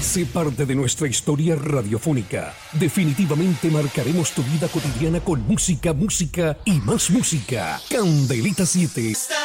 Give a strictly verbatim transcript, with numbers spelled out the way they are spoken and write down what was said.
Sé parte de nuestra historia radiofónica. Definitivamente marcaremos tu vida cotidiana con música, música y más música. Candelita siete.